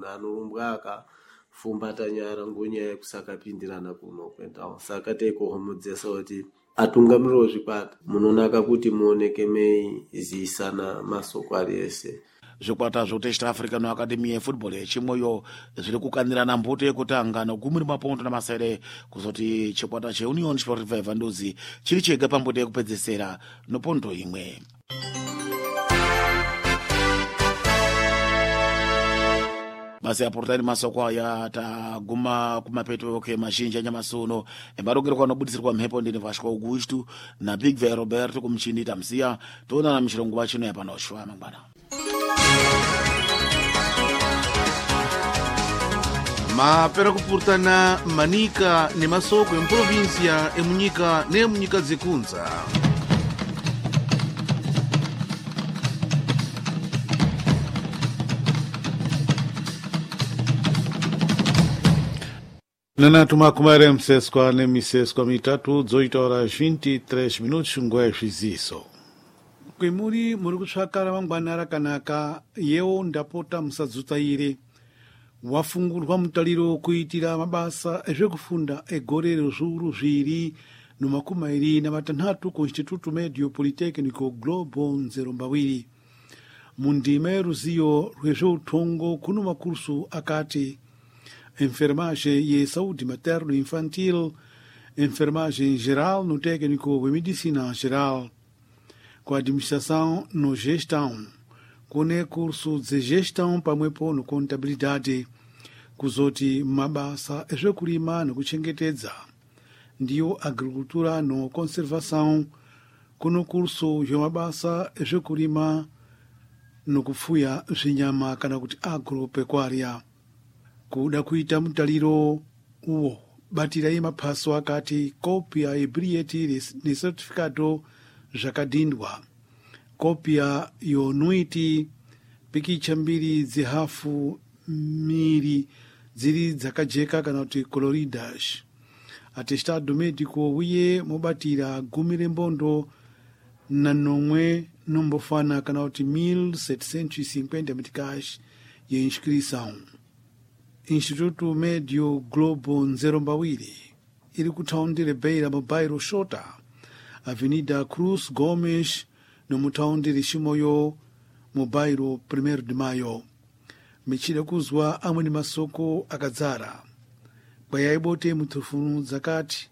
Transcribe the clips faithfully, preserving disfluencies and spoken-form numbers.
kuno anolumbwaka fumbata nyara ngunya kusakapindirana kuno kwenda saka teko homudzesa kuti atungamiro zvikwata munonaka kuti muoneke mei zisana masoko alese zvikwata zvotesta Africa no Academy ya football yechimoyo zviri kukandirana mbuto yekutanga nogumira mapondo namasere kuzoti chikwata che Union Sportiva Vandozi chiri chega pambuto yekupedzesera nopondo imwe. Basi aportani masoko ya taguma kumapeto yoke mazhinji anyamasuno embarogero kwa nobudisirwa mhepo ndine Vasco Augusto na Big V Roberto kumchini tamsia tona na mchirongo wachino ya panoshwa mangwana. Mapera kupurtana Manica ne masoko em província e Munica ne Munica Zekunza. Nana tumakumare mseswa ne miseswa mitatu dezoito horas vinte e três minutos ngwezviziso. Kwemuri muri kutsvakara mangwana rakanaka yewo ndapota musadzutsaire. Wafungurwa mutariro kuitira mabasa ezvekufunda egorero zviuru zviri nomakumi na matanhatu ku Instituto Medio Politecnico Globo Nzerombawiri. Mundima yeruziyo rwezveutongo kuno makursu akati enfermagem e saúde materno-infantil, enfermagem geral no técnico de medicina geral, com administração no gestão, com curso de gestão para no contabilidade, com os outros mabasa executiva no kuchengetedza, ndio agricultura no conservação, com o curso de mabasa executiva no kufuya zinyama kana kuti agropecuária. Kuda kuita mutaliro uo batira mapaso akati kopia ebrieti ni certificado jakadindwa kopia yonuiti pikicha mbiri zihafu miri ziri zakajeka kana kuti coloridas atestado médico uye mobatira gumire mbondo na nomwe nombofana kana kuti mil setecentos e cinquenta meticais ye inscrição. Instituto Medio Globo Nzerombawiri iri kutaundire beira mubairo shota Avenida Cruz Gomes no mutaundire Shimoyo mubairo primeiro de maio michida kuzwa amwe ni masoko akadzara bayaibote mutufunu zakati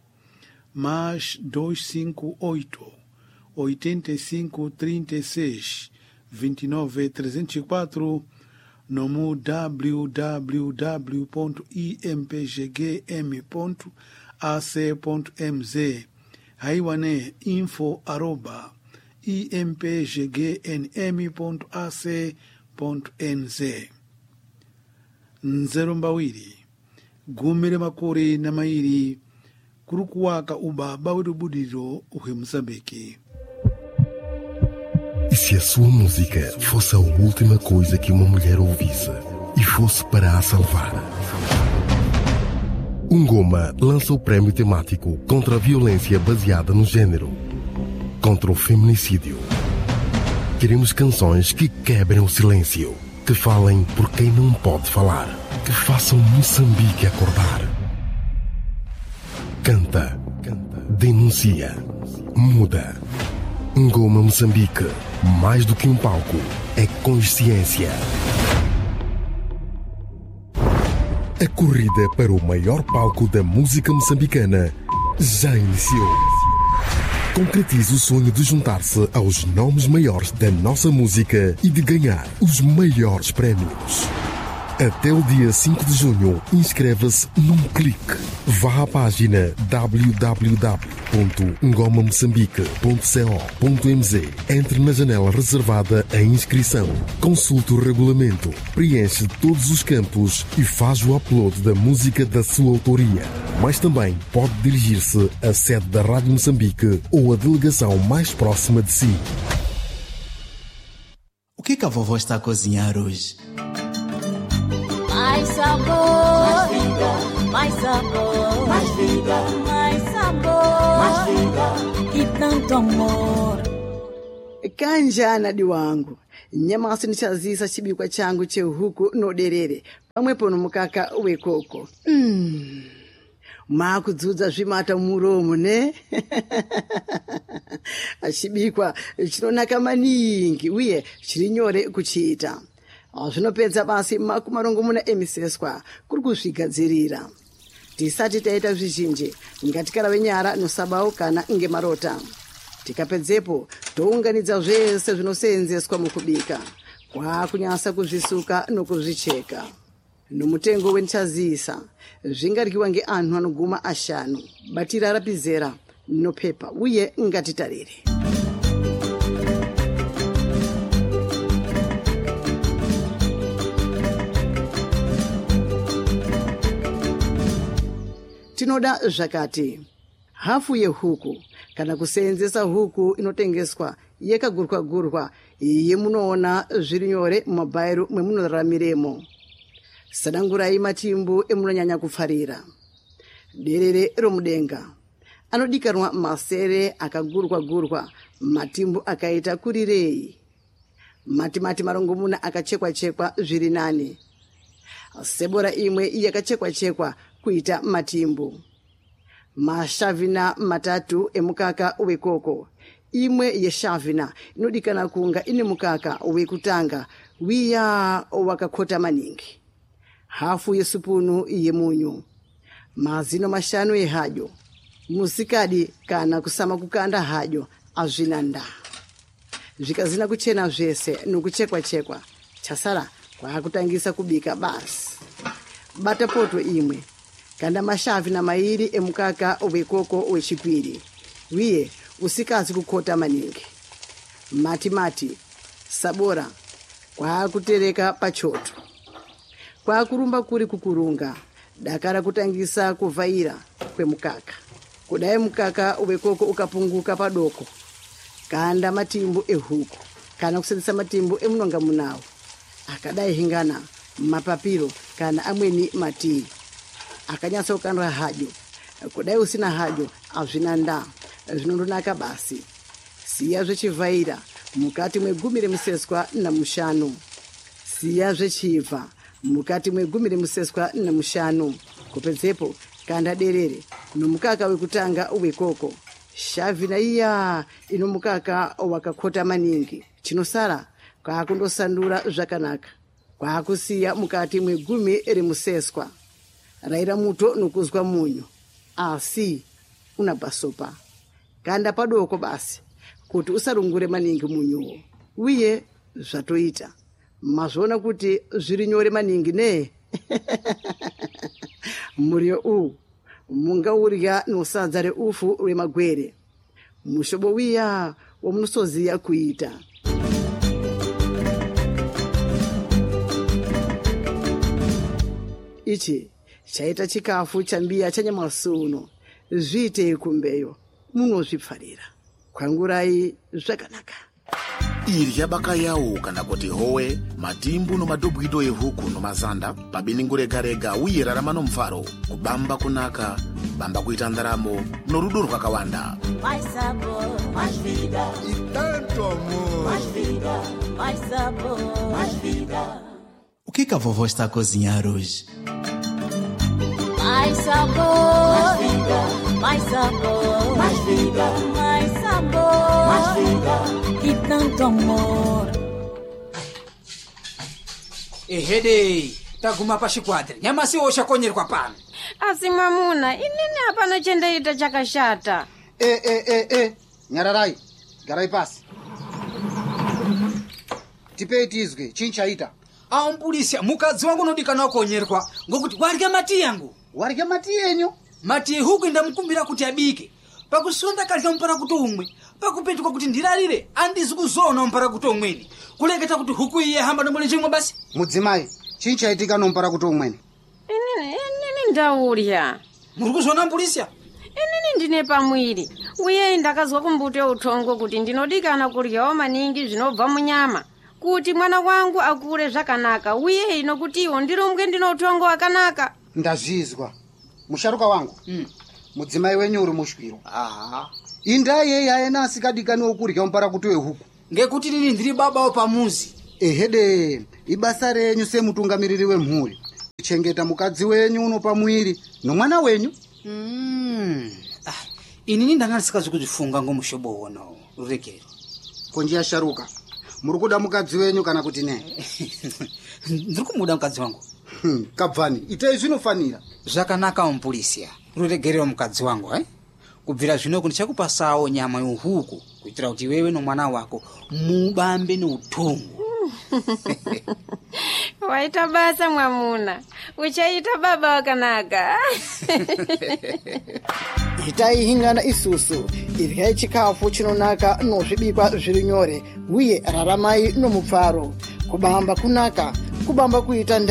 mais dois cinco oito oitenta e cinco trinta e seis vinte e nove trezentos e quatro no w w w ponto i m p g g m ponto a c ponto m z haiwane info arroba i m p g g n m ponto a c ponto n z. Nzerombawiri gumire makore na mairi kurukuwaka uba bawiru budiro uhe Moçambique. E se a sua música fosse a última coisa que uma mulher ouvisse e fosse para a salvar? Ungoma lança o prémio temático contra a violência baseada no género, contra o feminicídio. Queremos canções que quebrem o silêncio, que falem por quem não pode falar, que façam Moçambique acordar. Canta, denuncia, muda. Ungoma Moçambique, mais do que um palco, é consciência. A corrida para o maior palco da música moçambicana já iniciou. Concretize o sonho de juntar-se aos nomes maiores da nossa música e de ganhar os maiores prémios. Até o dia cinco de junho, inscreva-se num clique. Vá à página w w w ponto ngoma moçambique ponto co ponto m z. Entre na janela reservada à inscrição. Consulte o regulamento, preenche todos os campos e faz o upload da música da sua autoria. Mas também pode dirigir-se à sede da Rádio Moçambique ou à delegação mais próxima de si. O que que a vovó está a cozinhar hoje? Mais sabor, mais vida, mais sabor, mais vida, mais sabor, mais vida e tanto amor. Kanjana diwangu, nyama sinishazisa chibikwa changu chehuku no derere. pamwepo nomukaka wekoko. Mm. Makudzudza zvimata muromo ne? Achibikwa chinonaka maningi uye chiri nyore kuchiita. Zvinopedza basi makumi marongomuna emiseswa kuri kuzvigadzirira. Tisati taita zvizhinji ngatikarave nyara nosabau kana ngemarota. Tikapedzepo tounganidza zvese zvinoseenzeswa mukubika. Kwakunyasa kuzvisuka nokuzvicheka. Nomutengo wenchazisa zvingaryiwa ngeanhu anoguma ashanu. Batira rapizera nopepa uye ngatitarire. Tinoda zvakati hafu yehuku kana kuseenzesa huku inotengeswa yakagurwa gurwa yemunoona zviri nyore mumabhairu mwemunoramiremo. Sadangurai matimbu emunonyanya kufarira. Derere romudenga anodikanwa masere akagurwa gurwa, matimbu akaita kurirei. Mati mati marongomuna akachekwa chekwa zviri nane. Sebora imwe yakachekwa chekwa kuita matimbu. Mashavina matatu emukaka wekoko. Imwe yeshavina inodikana kunga ine mukaka wekutanga wiya wakakota maningi. Hafu yesupunu yemunyu. Mazino mashanu ehadyo. Musikadi kana kusama kukanda hadyo azvinanda. Zvikazina kuchena zvese nokuchekwa chekwa. Chasara kwa kutangisa kubika basi. Bata poto imwe. Kanda mashavina mairi emukaka wekoko wechipiri. Wiye usikazi kukota maningi. Mati mati. Sabora. Kwa kutereka pachoto. Kwa kurumba kuri kukurunga. Dakara kutangisa kuvaira kwe mukaka. Kudai mukaka wekoko ukapunguka padoko. Kanda matimbu ehuku. Kana kusendesa matimbu emunonga munawo. Akadai hingana mapapiro kana amweni matii. Akanyasa ukandwa hadyo. Kudai usina hadyo azvinanda. Zvinondonaka basi. Siya zvechivaira mukati mwegumire museswa na mushanu. Siya zvechiva mukati mwegumire museswa na mushanu. Kupedzepo kanda derere nomukaka wekutanga wekoko. Shavina iya ino mukaka wakakota maningi. Chinosara kwa kundosandura zvakanaka. Kwa kusiya mukati mwegumi remuseswa. Raira muto nokuzwa munyu. Asi unabasopa. Kanda padoko basi kuti usarungure maningi munyuwo. Uye zvatoita. Mazvona kuti zviri nyore maningi ne? Muriyo u munga urya nosadza reufu remagwere. Mushobo wiya womunosoziya kuita. Ichi chaita chikafu chambiya chanyamasuno. Zvite kumbeyo munozvipfarira. Kwangurai zvakanaka. Irya baka yawo kana kuti howe matimbu nomadobwido ehuku nomazanda pabiningu rega rega uye rarama nomufaro kubamba kunaka bamba kuita ndaramo norudo rwakawanda. Mais sabor, mais vida. E tanto amor. Mais vida, mais sabor, mais vida. O que que a vovó está a cozinhar hoje? Mais sabor, mais vida, mais sabor, mais vida, mais sabor, mais vida. E tanto amor. Ehede, taguma pa xikwatri. Nyama si osha konyerwa pano. Asi mamuna, inini hapana chendaita chakashata. Eh, eh, eh, eh. Nyararai, garai pasi. Tipei tizwe, chinchaita. Aumbulisya, mukadzi wangu nodikana konyerwa. Ngokuti warya mati yangu. Warya mati yenyu? Mati huku ndamukumbira kuti abike. Pakusonda kalika mpara kuti umwe. Pakupetuka kuti ndirarire andizi kuzona mpara kuti umweni. Kuleketa kuti huku iye hamba nomole chimwe basi. Mudzimai, chinchaitika nompara kuti umweni. Inini, inini ndaurya. Muri kuzona mbulisya? Inini ndine pamwiri. Uye ndakazwa kumbute utongo kuti ndinodikana kuryawo maningi zvinobva munyama. Kuti mwana wangu akure zvakanaka uye ino kuti iwo ndirumbwe ndino utongo wakanaka. Ndazvizwa. Musharuka wangu. Mm. Mudzimai wenyu uri mushwiro. Aha. Indaye yaena asikadikani wokurya mpara kuti wehuku. Ngekuti nini ndiri baba pamuzi. Ehede, ibasa renyu semutungamiriri wemhuri. chengeta mukadzi wenyu uno pamwiri nomwana wenyu. Mm. Ah, inini ndangasikazi kuzifunga ngomushobo wono Rurekero. Konjia sharuka. Muri kuda mukadzi wenyu kana kuti ne? Ndiri kumuda mukadzi wangu. Hmm, kabvani ite zvinofanira. Zvakanaka mupulisia. Ruregerero mukadzi wangu eh? Kubvira zvino kundichakupasawo nyama yohuku kuitira kuti wewe nomwana wako mubambe neutongo. Waita basa mwamuna. Uchaita baba wakanaka. Itai hingana isusu. Iryai chikafu chinonaka nozvibikwa zviri nyore. Uye raramai nomupfaro. Kubamba kunaka. Kubamba kuita